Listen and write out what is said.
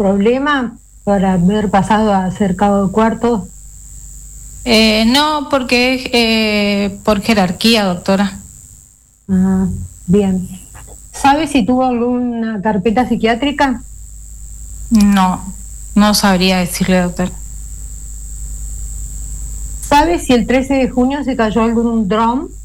problema para haber pasado a ser cabo de cuarto? No, porque es por jerarquía, doctora. Ah, bien. ¿Sabe si tuvo alguna carpeta psiquiátrica? No, no sabría decirle, doctora. ¿Sabe si el 13 de junio se cayó algún dron?